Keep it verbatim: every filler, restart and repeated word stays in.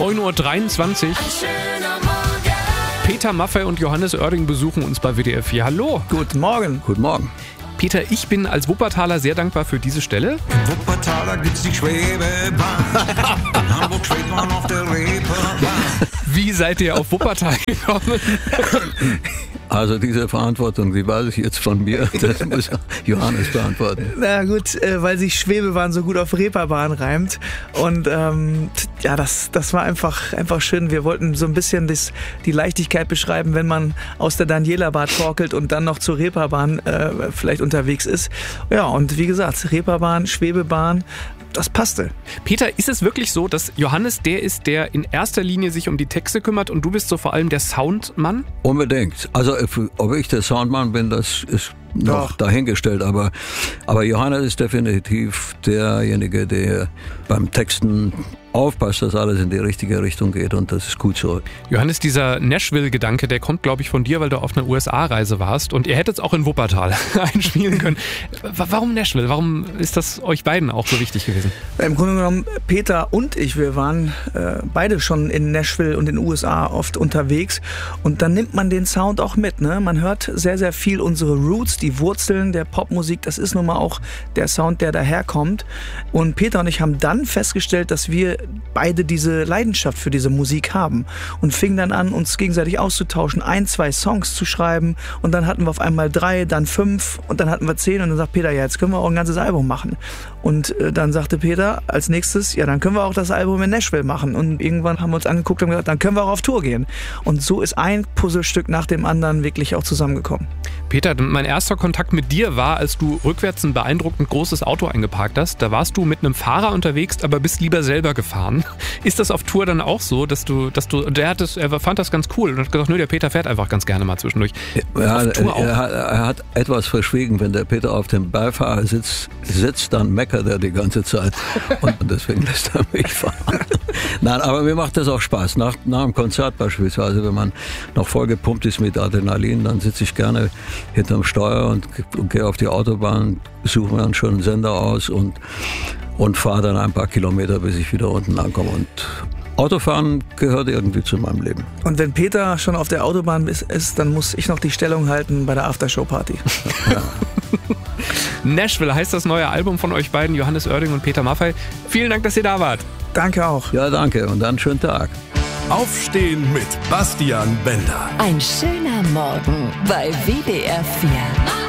neun Uhr dreiundzwanzig. Peter Maffay und Johannes Oerding besuchen uns bei W D R vier. Hallo. Guten Morgen. Guten Morgen. Peter, ich bin als Wuppertaler sehr dankbar für diese Stelle. In Wuppertaler gibt's die Schwebebahn. In Hamburg schwebt man auf der Reeperbahn. Wie seid ihr auf Wuppertal gekommen? Also diese Verantwortung, die weiß ich jetzt von mir, das muss Johannes beantworten. Na gut, äh, weil sich Schwebebahn so gut auf Reeperbahn reimt. Und ähm, ja, das, das war einfach, einfach schön. Wir wollten so ein bisschen das, die Leichtigkeit beschreiben, wenn man aus der Daniela-Bar torkelt und dann noch zur Reeperbahn äh, vielleicht unterwegs ist. Ja, und wie gesagt, Reeperbahn, Schwebebahn, das passte. Peter, ist es wirklich so, dass Johannes der ist, der in erster Linie sich um die Texte kümmert und du bist so vor allem der Soundmann? Unbedingt. Also ob ich der Soundmann bin, das ist noch Doch. dahingestellt. Aber, aber Johannes ist definitiv derjenige, der beim Texten aufpasst, dass alles in die richtige Richtung geht, und das ist gut so. Johannes, dieser Nashville-Gedanke, der kommt, glaube ich, von dir, weil du auf einer U S A-Reise warst und ihr hättet es auch in Wuppertal einspielen können. Warum Nashville? Warum ist das euch beiden auch so wichtig gewesen? Im Grunde genommen, Peter und ich, wir waren äh, beide schon in Nashville und in den U S A oft unterwegs, und dann nimmt man den Sound auch mit. Ne? Man hört sehr, sehr viel unsere Roots, die Wurzeln der Popmusik, das ist nun mal auch der Sound, der daherkommt. Und Peter und ich haben dann festgestellt, dass wir beide diese Leidenschaft für diese Musik haben und fingen dann an, uns gegenseitig auszutauschen, ein, zwei Songs zu schreiben, und dann hatten wir auf einmal drei, dann fünf und dann hatten wir zehn, und dann sagt Peter, ja, jetzt können wir auch ein ganzes Album machen. Und äh, dann sagte Peter als nächstes, ja, dann können wir auch das Album in Nashville machen, und irgendwann haben wir uns angeguckt und gesagt, dann können wir auch auf Tour gehen. Und so ist ein Puzzlestück nach dem anderen wirklich auch zusammengekommen. Peter, mein erster Kontakt mit dir war, als du rückwärts ein beeindruckend großes Auto eingeparkt hast. Da warst du mit einem Fahrer unterwegs, aber bist lieber selber gefahren. Ist das auf Tour dann auch so, dass du, dass du, der hat das, er fand das ganz cool und hat gesagt, nö, der Peter fährt einfach ganz gerne mal zwischendurch. Ja, auf Tour auch. Er, hat, er hat etwas verschwiegen. Wenn der Peter auf dem Beifahrersitz sitzt, dann meckert er die ganze Zeit, und deswegen lässt er mich fahren. Nein, aber mir macht das auch Spaß. Nach, nach einem Konzert beispielsweise, wenn man noch voll gepumpt ist mit Adrenalin, dann sitze ich gerne hinterm Steuer und, und gehe auf die Autobahn, suche mir dann schon einen Sender aus und, und fahre dann ein paar Kilometer, bis ich wieder unten ankomme. Und Autofahren gehört irgendwie zu meinem Leben. Und wenn Peter schon auf der Autobahn ist, ist dann muss ich noch die Stellung halten bei der Aftershow-Party. Ja. Nashville heißt das neue Album von euch beiden, Johannes Oerding und Peter Maffay. Vielen Dank, dass ihr da wart. Danke auch. Ja, danke, und dann schönen Tag. Aufstehen mit Bastian Bender. Ein schöner Morgen bei W D R vier.